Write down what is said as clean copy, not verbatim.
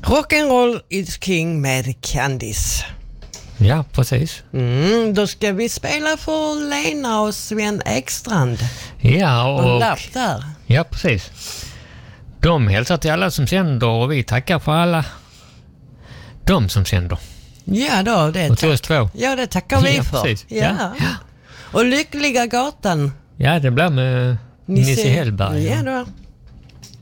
Rock'n'roll is king med Candice. Ja, precis. Då ska vi spela för Lena och Sven Ekstrand. Ja, och lapp där. Ja, precis. De hälsar till alla som sänder och vi tackar för alla de som sänder. Ja då, det och till oss två. Ja, det tackar vi för. Precis. Ja. Och Lyckliga gatan. Ja, det blir med Nisse Hellberg. Ja då.